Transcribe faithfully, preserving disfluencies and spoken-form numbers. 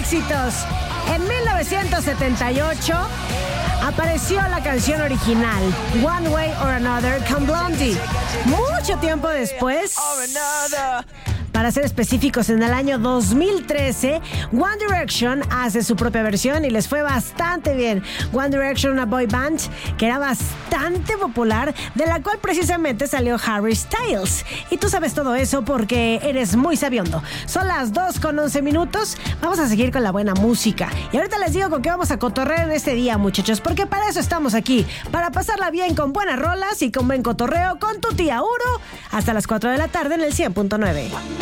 éxitos. En mil novecientos setenta y ocho apareció la canción original One Way or Another con Blondie. Mucho tiempo después, para ser específicos, en el año dos mil trece, One Direction hace su propia versión y les fue bastante bien. One Direction, una boy band que era bastante popular, de la cual precisamente salió Harry Styles. Y tú sabes todo eso porque eres muy sabiondo. Son las dos con once minutos. Vamos a seguir con la buena música. Y ahorita les digo con qué vamos a cotorrear en este día, muchachos, porque para eso estamos aquí, para pasarla bien con buenas rolas y con buen cotorreo con tu tía Uro, hasta las cuatro de la tarde en el cien punto nueve.